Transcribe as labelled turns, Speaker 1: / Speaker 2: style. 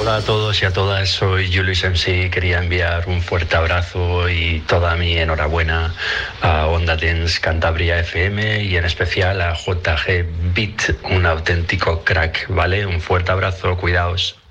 Speaker 1: Hola a todos y a todas, soy Julius MC. Quería enviar un fuerte abrazo y toda mi enhorabuena a Onda Dance Cantabria FM y en especial a JG Beat, un auténtico crack, ¿vale? Un fuerte abrazo, cuidaos.